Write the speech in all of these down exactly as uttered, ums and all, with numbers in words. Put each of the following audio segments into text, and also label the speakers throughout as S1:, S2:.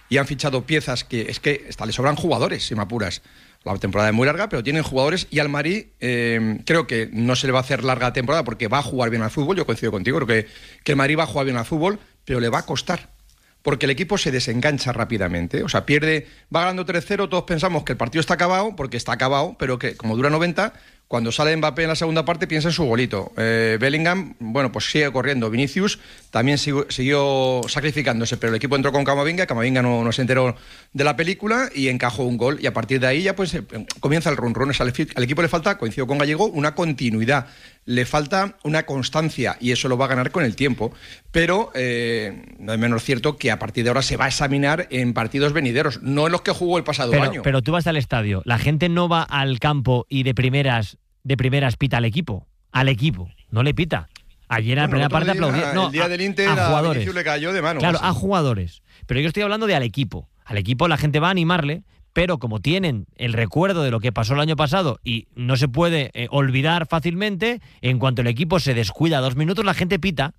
S1: y han fichado piezas que es que hasta le sobran jugadores, si me apuras. La temporada es muy larga, pero tienen jugadores y al Madrid eh, creo que no se le va a hacer larga temporada porque va a jugar bien al fútbol, yo coincido contigo, creo que, que el Madrid va a jugar bien al fútbol, pero le va a costar, porque el equipo se desengancha rápidamente, o sea, pierde, va ganando tres cero, todos pensamos que el partido está acabado, porque está acabado, pero que como dura noventa, cuando sale Mbappé en la segunda parte piensa en su golito. Eh, Bellingham, bueno, pues sigue corriendo. Vinicius también siguió, siguió sacrificándose, pero el equipo entró con Camavinga, Camavinga no, no se enteró de la película y encajó un gol. Y a partir de ahí ya pues comienza el run run. O sea, al, al equipo le falta, coincido con Gallego, una continuidad. Le falta una constancia y eso lo va a ganar con el tiempo. Pero eh, no es menos cierto que a partir de ahora se va a examinar en partidos venideros, no en los que jugó el pasado
S2: pero,
S1: año.
S2: Pero tú vas al estadio, la gente no va al campo y de primeras de primeras pita al equipo, al equipo, no le pita. Ayer en la primera parte aplaudieron. No,
S1: el día
S2: a,
S1: del Inter
S2: a jugadores.
S1: A Vinicius le cayó de mano.
S2: Claro,
S1: casi.
S2: A jugadores. Pero yo estoy hablando de al equipo. Al equipo la gente va a animarle, pero como tienen el recuerdo de lo que pasó el año pasado y no se puede eh, olvidar fácilmente, en cuanto el equipo se descuida dos minutos, la gente pita.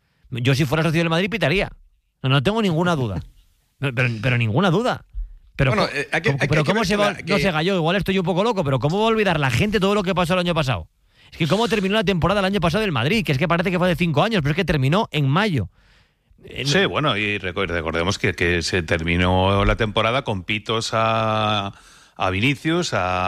S2: Yo si fuera socio del Madrid pitaría. No, no tengo ninguna duda. Pero, pero, pero ninguna duda. Pero,
S1: bueno, eh, hay que, hay
S2: pero
S1: que
S2: ¿cómo se va?
S1: que...
S2: No sé, Gallo, igual estoy un poco loco, pero ¿cómo va a olvidar la gente todo lo que pasó el año pasado? Es que ¿cómo terminó la temporada el año pasado del Madrid? Que es que parece que fue de cinco años, pero es que terminó en mayo.
S3: Sí, bueno, y recordemos que, que se terminó la temporada con pitos a, a Vinicius,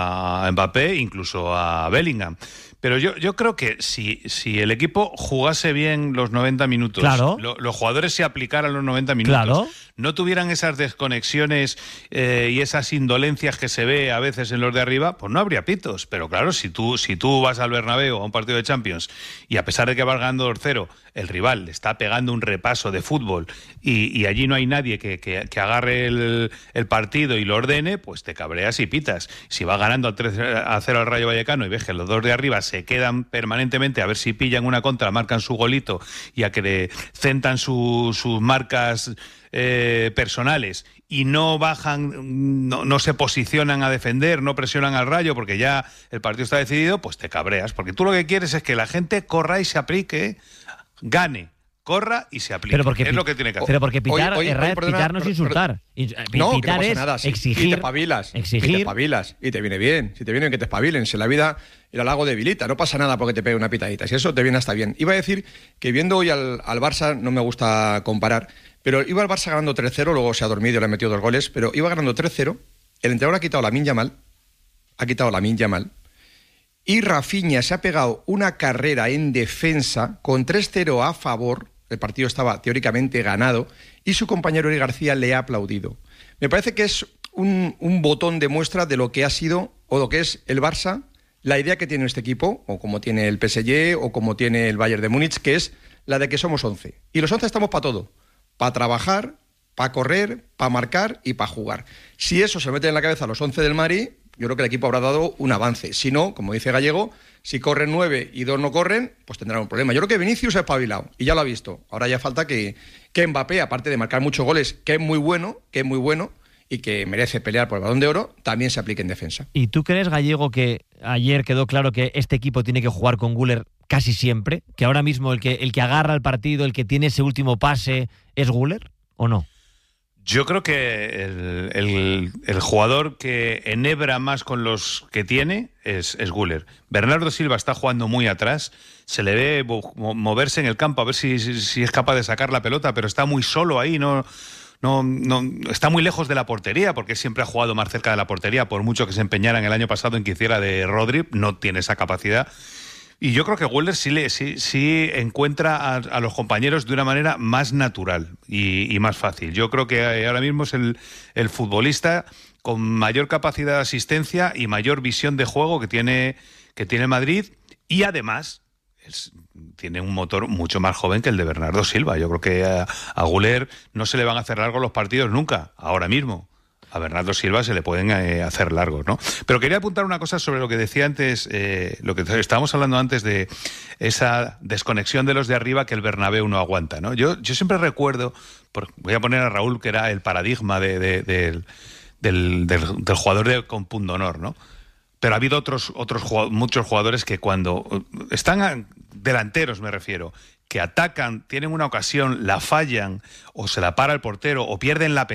S3: a Mbappé, incluso a Bellingham. Pero yo, yo creo que si, si el equipo jugase bien los noventa minutos,
S2: claro.
S3: lo, los jugadores se aplicaran los noventa minutos,
S2: claro.
S3: no tuvieran esas desconexiones eh, y esas indolencias que se ve a veces en los de arriba, pues no habría pitos. Pero claro, si tú, si tú vas al Bernabéu a un partido de Champions y a pesar de que vas ganando dos cero, el rival le está pegando un repaso de fútbol y, y allí no hay nadie que, que, que agarre el, el partido y lo ordene, pues te cabreas y pitas. Si va ganando al tres a cero al Rayo Vallecano y ves que los dos de arriba se quedan permanentemente a ver si pillan una contra, marcan su golito y a que le centan su, sus marcas eh, personales y no bajan, no, no se posicionan a defender, no presionan al Rayo porque ya el partido está decidido, pues te cabreas. Porque tú lo que quieres es que la gente corra y se aplique, gane, corra y se aplique.
S2: Pero porque,
S3: es lo que tiene que hacer.
S2: Pero porque pitar,
S1: Oye, oye,
S2: errar,
S1: oye, perdona,
S2: pitar no es insultar.
S1: No,
S2: pitar
S1: que no
S2: es
S1: pasa nada, sí.
S2: exigir.
S1: Y te espabilas.
S2: Exigir.
S1: Y te espabilas. Y te viene bien. Si te viene bien que te espabilen. Si en la vida el halago debilita. No pasa nada porque te pegue una pitadita. Si eso te viene hasta bien. Iba a decir que viendo hoy al, al Barça, no me gusta comparar, pero iba el Barça ganando tres cero, luego se ha dormido y le ha metido dos goles, pero iba ganando tres cero. El entrenador ha quitado la Lamine Yamal. Ha quitado la Lamine Yamal. Y Rafinha se ha pegado una carrera en defensa con tres cero a favor. El partido estaba teóricamente ganado y su compañero Eric García le ha aplaudido. Me parece que es un, un botón de muestra de lo que ha sido o lo que es el Barça, la idea que tiene este equipo, o como tiene el P S G o como tiene el Bayern de Múnich, que es la de que somos once. Y los once estamos para todo, para trabajar, para correr, para marcar y para jugar. Si eso se mete en la cabeza a los once del Madrid, yo creo que el equipo habrá dado un avance. Si no, como dice Gallego, si corren nueve y dos no corren, pues tendrán un problema. Yo creo que Vinicius ha espabilado y ya lo ha visto. Ahora ya falta que, que Mbappé, aparte de marcar muchos goles, que es muy bueno, que es muy bueno y que merece pelear por el Balón de Oro, también se aplique en defensa.
S2: ¿Y tú crees, Gallego, que ayer quedó claro que este equipo tiene que jugar con Güler casi siempre? ¿Que ahora mismo el que, el que agarra el partido, el que tiene ese último pase es Güler o no?
S3: Yo creo que el, el, el jugador que enhebra más con los que tiene es, es Güler. Bernardo Silva está jugando muy atrás, se le ve moverse en el campo a ver si, si, si es capaz de sacar la pelota, pero está muy solo ahí, no, no, no está muy lejos de la portería, porque siempre ha jugado más cerca de la portería, por mucho que se empeñaran el año pasado en que hiciera de Rodri, no tiene esa capacidad. Y yo creo que Güler sí, le, sí, sí encuentra a, a los compañeros de una manera más natural y, y más fácil. Yo creo que ahora mismo es el, el futbolista con mayor capacidad de asistencia y mayor visión de juego que tiene, que tiene Madrid, y además es, tiene un motor mucho más joven que el de Bernardo Silva. Yo creo que a, a Güler no se le van a hacer largos los partidos nunca, ahora mismo. A Bernardo Silva se le pueden eh, hacer largos, ¿no? Pero quería apuntar una cosa sobre lo que decía antes, eh, lo que estábamos hablando antes de esa desconexión de los de arriba que el Bernabéu no aguanta, ¿no? Yo, yo siempre recuerdo, por, voy a poner a Raúl, que era el paradigma de, de, de, del, del, del jugador de, con pundonor, ¿no? Pero ha habido otros, otros muchos jugadores que cuando están delanteros, me refiero, que atacan, tienen una ocasión, la fallan, o se la para el portero, o pierden la pelota,